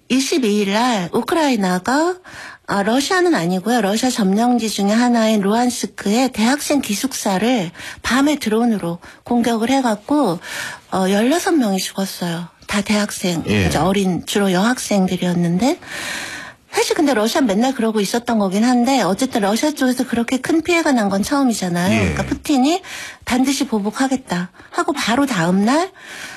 22일 날 우크라이나가 러시아는 아니고요. 러시아 점령지 중에 하나인 루안스크의 대학생 기숙사를 밤에 드론으로 공격을 해갖고 16명이 죽었어요. 다 대학생, 예. 어린 주로 여학생들이었는데 사실 근데 러시아는 맨날 그러고 있었던 거긴 한데 어쨌든 러시아 쪽에서 그렇게 큰 피해가 난 건 처음이잖아요. 예. 그러니까 푸틴이 반드시 보복하겠다 하고 바로 다음 날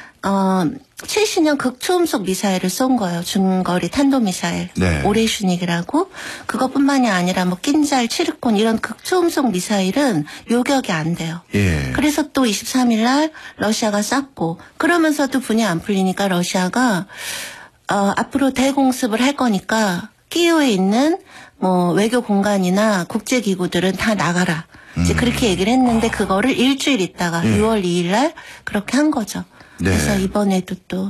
70년 극초음속 미사일을 쏜 거예요. 중거리 탄도미사일. 네. 오레슈닉이라고. 그것뿐만이 아니라 뭐 낀잘, 치르콘 이런 극초음속 미사일은 요격이 안 돼요. 예. 그래서 또 23일 날 러시아가 쐈고 그러면서도 분이 안 풀리니까 러시아가 앞으로 대공습을 할 거니까 키이우에 있는 뭐 외교 공간이나 국제 기구들은 다 나가라. 이제 그렇게 얘기를 했는데 그거를 일주일 있다가 6월 2일 날 그렇게 한 거죠. 네. 그래서 이번에도 또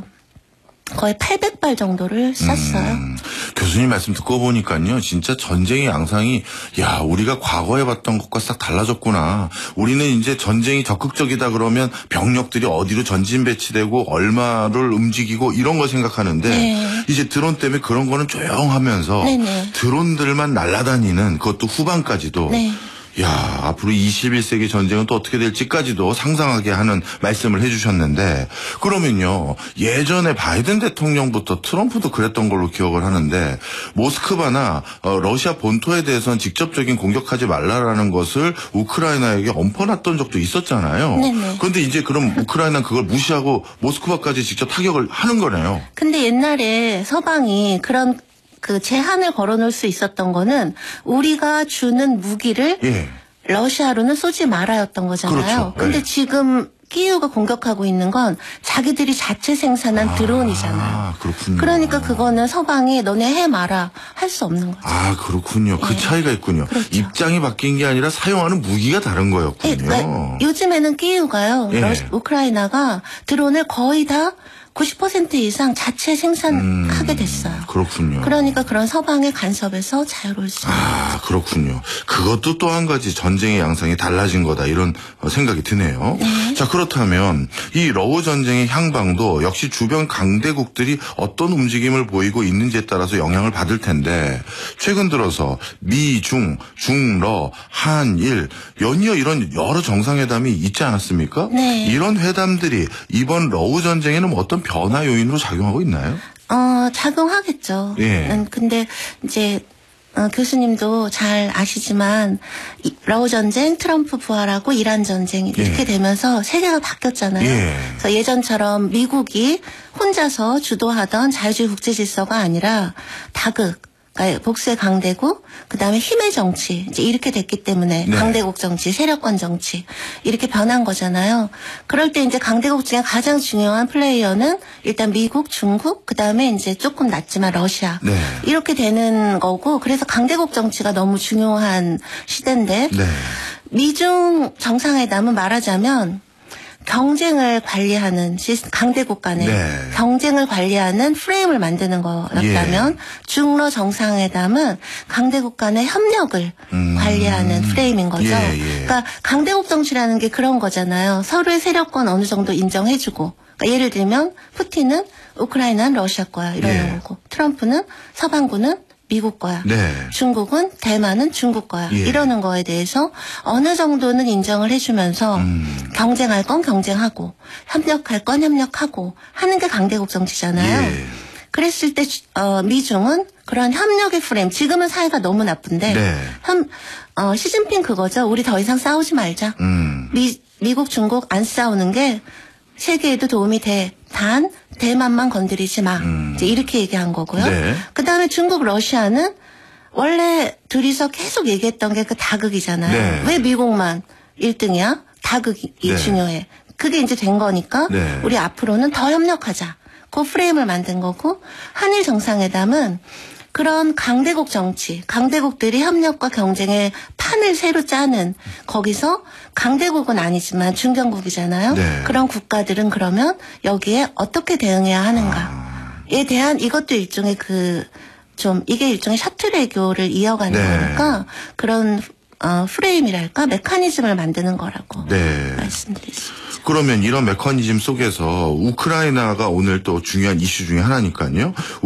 거의 800발 정도를 쐈어요. 교수님 말씀 듣고 보니까요. 진짜 전쟁의 양상이 우리가 과거에 봤던 것과 싹 달라졌구나. 우리는 이제 전쟁이 적극적이다 그러면 병력들이 어디로 전진 배치되고 얼마를 움직이고 이런 걸 생각하는데 네. 이제 드론 때문에 그런 거는 조용하면서 네네. 드론들만 날아다니는 그것도 후반까지도 네. 앞으로 21세기 전쟁은 또 어떻게 될지까지도 상상하게 하는 말씀을 해주셨는데 그러면요. 예전에 바이든 대통령부터 트럼프도 그랬던 걸로 기억을 하는데 모스크바나 러시아 본토에 대해서는 직접적인 공격하지 말라라는 것을 우크라이나에게 엎어놨던 적도 있었잖아요. 네네. 그런데 이제 그럼 우크라이나는 그걸 무시하고 모스크바까지 직접 타격을 하는 거네요. 근데 옛날에 서방이 그런 그 제한을 걸어놓을 수 있었던 거는 우리가 주는 무기를 예. 러시아로는 쏘지 말아였던 거잖아요. 그렇죠. 근데 예. 지금 키이우가 공격하고 있는 건 자기들이 자체 생산한 드론이잖아요. 그렇군요. 그러니까 그거는 서방이 너네 해 마라 할 수 없는 거죠. 그렇군요. 그 차이가 있군요. 그렇죠. 입장이 바뀐 게 아니라 사용하는 무기가 다른 거였군요. 그러니까 요즘에는 키이우가요. 예. 우크라이나가 드론을 거의 다 90% 이상 자체 생산하게 됐어요. 그렇군요. 그러니까 그런 서방의 간섭에서 자유로울 수 있는 거죠. 그렇군요. 그것도 또 한 가지 전쟁의 양상이 달라진 거다 이런 생각이 드네요. 네. 자, 그렇다면 이 러우 전쟁의 향방도 역시 주변 강대국들이 어떤 움직임을 보이고 있는지에 따라서 영향을 받을 텐데 최근 들어서 미, 중, 러, 한일 연이어 이런 여러 정상회담이 있지 않았습니까? 네. 이런 회담들이 이번 러우 전쟁에는 어떤 변화 요인으로 작용하고 있나요? 작용하겠죠. 예. 근데 이제 교수님도 잘 아시지만 러우 전쟁, 트럼프 부활하고 이란 전쟁 이렇게 예. 되면서 세계가 바뀌었잖아요. 예. 그래서 예전처럼 미국이 혼자서 주도하던 자유주의 국제 질서가 아니라 다극, 그러니까 복수의 강대국, 그다음에 힘의 정치 이제 이렇게 됐기 때문에 네. 강대국 정치, 세력권 정치 이렇게 변한 거잖아요. 그럴 때 이제 강대국 중에 가장 중요한 플레이어는 일단 미국, 중국, 그다음에 이제 조금 낮지만 러시아 네. 이렇게 되는 거고 그래서 강대국 정치가 너무 중요한 시대인데 네. 미중 정상회담은 말하자면 경쟁을 관리하는 강대국 간의 네. 경쟁을 관리하는 프레임을 만드는 거였다면 중러 정상회담은 강대국 간의 협력을 관리하는 프레임인 거죠. 예. 그러니까 강대국 정치라는 게 그런 거잖아요. 서로의 세력권 어느 정도 인정해주고 그러니까 예를 들면 푸틴은 우크라이나는 러시아 거야 이러는 예. 거고 트럼프는 서방구는 미국 거야. 네. 중국은 대만은 중국 거야. 예. 이러는 거에 대해서 어느 정도는 인정을 해주면서 경쟁할 건 경쟁하고 협력할 건 협력하고 하는 게 강대국 정치잖아요. 예. 그랬을 때 미중은 그런 협력의 프레임. 지금은 사이가 너무 나쁜데 네. 시진핑 그거죠. 우리 더 이상 싸우지 말자. 미국 중국 안 싸우는 게 세계에도 도움이 돼. 단 대만만 건드리지 마. 이제 이렇게 얘기한 거고요. 네. 그다음에 중국 러시아는 원래 둘이서 계속 얘기했던 게 그 다극이잖아요. 네. 왜 미국만 1등이야? 다극이 네. 중요해. 그게 이제 된 거니까 네. 우리 앞으로는 더 협력하자. 그 프레임을 만든 거고 한일 정상회담은 그런 강대국 정치, 강대국들이 협력과 경쟁의 판을 새로 짜는 거기서 강대국은 아니지만 중견국이잖아요. 네. 그런 국가들은 그러면 여기에 어떻게 대응해야 하는가에 대한 이것도 일종의 이게 일종의 셔틀 외교를 이어가는 네. 거니까 그런 프레임이랄까 메커니즘을 만드는 거라고 네. 말씀드릴 수 있죠. 그러면 이런 메커니즘 속에서 우크라이나가 오늘 또 중요한 이슈 중에 하나니까요.